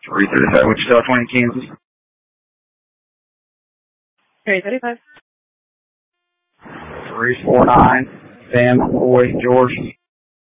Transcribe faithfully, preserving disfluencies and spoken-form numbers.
three thirty-five, Wichita twenty, Kansas. three thirty-five. three four nine, Sam Boy, George.